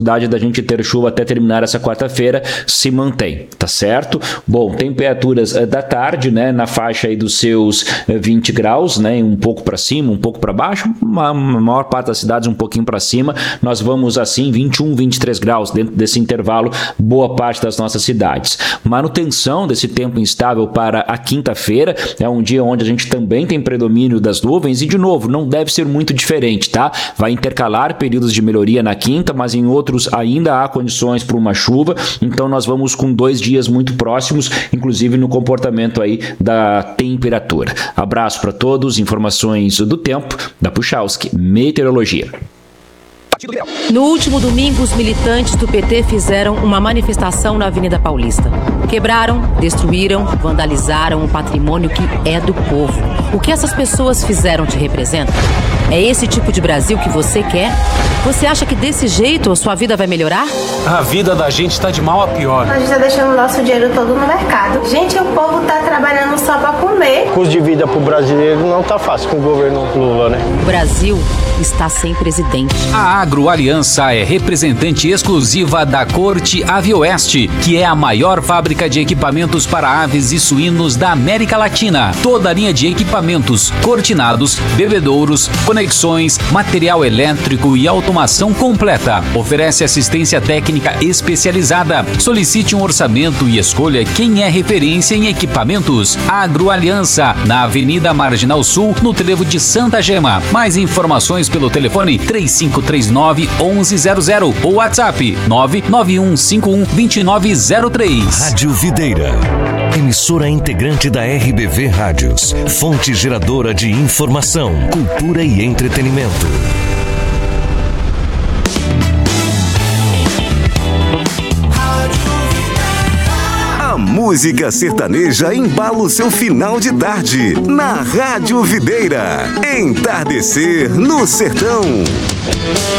da gente ter chuva até terminar essa quarta-feira se mantém, tá certo? Bom, temperaturas da tarde, né, na faixa aí dos seus 20 graus, né, um pouco para cima, um pouco para baixo, a maior parte das cidades um pouquinho para cima, nós vamos assim 21, 23 graus dentro desse intervalo, boa parte das nossas cidades. Manutenção desse tempo instável para a quinta-feira, é um dia onde a gente também tem predomínio das nuvens e, de novo, não deve ser muito diferente, tá? Vai intercalar períodos de melhoria na quinta, mas em outros ainda há condições para uma chuva, então nós vamos com 2 dias muito próximos, inclusive no comportamento aí da temperatura. Abraço para todos, informações do tempo da Puchalski Meteorologia. No último domingo, os militantes do PT fizeram uma manifestação na Avenida Paulista. Quebraram, destruíram, vandalizaram o patrimônio que é do povo. O que essas pessoas fizeram te representa? É esse tipo de Brasil que você quer? Você acha que desse jeito a sua vida vai melhorar? A vida da gente está de mal a pior. A gente está deixando o nosso dinheiro todo no mercado. Gente, o povo está trabalhando só para comer. O custo de vida para o brasileiro não está fácil com o governo Lula, né? O Brasil está sem presidente. A Agroaliança é representante exclusiva da Corte Avioeste, que é a maior fábrica de equipamentos para aves e suínos da América Latina. Toda a linha de equipamentos, cortinados, bebedouros, conexões, material elétrico e automação completa. Oferece assistência técnica especializada. Solicite um orçamento e escolha quem é referência em equipamentos. Agroaliança, na Avenida Marginal Sul, no trevo de Santa Gema. Mais informações pelo telefone 3539-1100 ou WhatsApp 99151-2903. Rádio Videira, emissora integrante da RBV Rádios, fonte geradora de informação, cultura e entretenimento. A música sertaneja embala o seu final de tarde na Rádio Videira. Entardecer no Sertão.